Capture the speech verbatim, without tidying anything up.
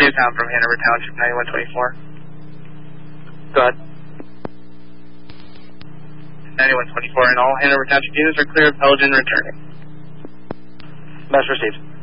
Newtown from Hanover Township, ninety-one twenty-four. Go ahead. ninety-one twenty-four, and all Hanover Township units are clear of Pelican returning. Message received.